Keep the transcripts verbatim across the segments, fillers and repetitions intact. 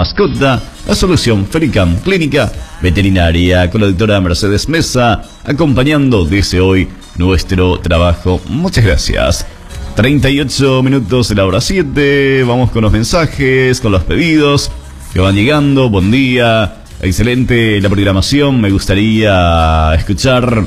mascota, la solución Fericam Clínica Veterinaria, con la doctora Mercedes Mesa, acompañando desde hoy nuestro trabajo. Muchas gracias. treinta y ocho minutos de la hora siete, vamos con los mensajes, con los pedidos que van llegando. Buen día, excelente la programación, me gustaría escuchar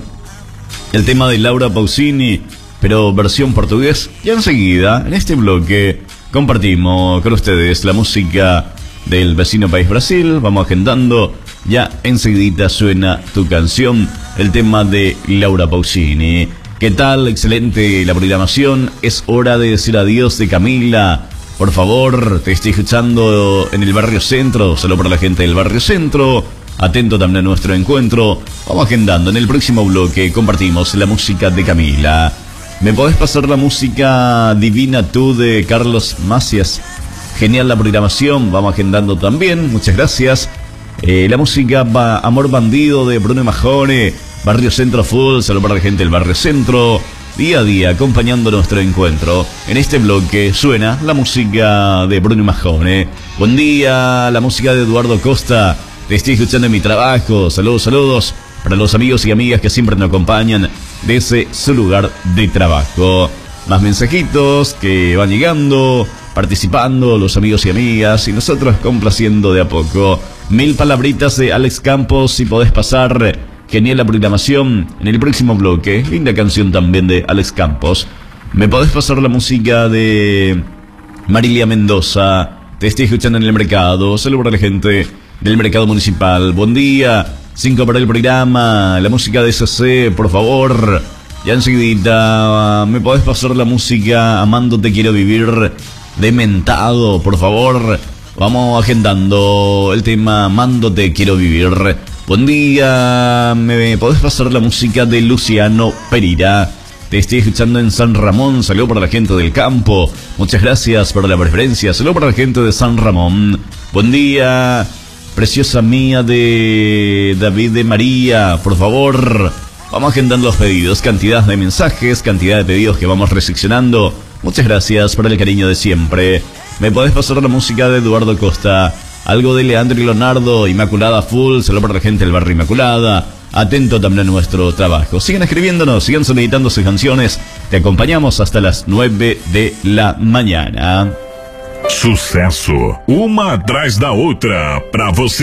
el tema de Laura Pausini, pero versión portugués. Y enseguida, en este bloque, compartimos con ustedes la música del vecino país Brasil. Vamos agendando, ya enseguida suena tu canción, el tema de Laura Pausini. ¿Qué tal? Excelente la programación. Es hora de decir adiós de Camila. Por favor, te estoy escuchando en el barrio centro. Solo para la gente del barrio centro. Atento también a nuestro encuentro. Vamos agendando. En el próximo bloque compartimos la música de Camila. ¿Me podés pasar la música Divina Tú de Carlos Macias? Genial la programación. Vamos agendando también. Muchas gracias. Eh, la música va Amor Bandido de Bruno Majone. Barrio Centro Full, saludos para la gente del Barrio Centro. Día a día, acompañando nuestro encuentro. En este bloque suena la música de Bruno Majone. Buen día, la música de Eduardo Costa. Te estoy escuchando en mi trabajo. Saludos, saludos para los amigos y amigas que siempre nos acompañan desde su lugar de trabajo. Más mensajitos que van llegando, participando los amigos y amigas, y nosotros complaciendo de a poco. Mil palabritas de Alex Campos, si podés pasar. Genial la programación. En el próximo bloque, linda canción también de Alex Campos. ¿Me podés pasar la música de Marilia Mendoza? Te estoy escuchando en el mercado. Saludos para la gente del mercado municipal. Buen día. Cinco para el programa. La música de C C, por favor. Ya enseguida. ¿Me podés pasar la música Amando Te Quiero Vivir de Mentado, por favor? Vamos agendando el tema Amando Te Quiero Vivir. Buen día, ¿me podés pasar la música de Luciano Pereira? Te estoy escuchando en San Ramón. Saludos para la gente del campo. Muchas gracias por la preferencia. Saludos para la gente de San Ramón. Buen día, preciosa mía de David de María. Por favor, vamos agendando los pedidos. Cantidad de mensajes, cantidad de pedidos que vamos recepcionando. Muchas gracias por el cariño de siempre. ¿Me podés pasar la música de Eduardo Costa? Algo de Leandro y Leonardo, Inmaculada Full, saludos para la gente del barrio Inmaculada. Atento también a nuestro trabajo. Sigan escribiéndonos, sigan solicitando sus canciones. Te acompañamos hasta las nueve de la mañana. Sucesso, uma atrás da outra, pra você.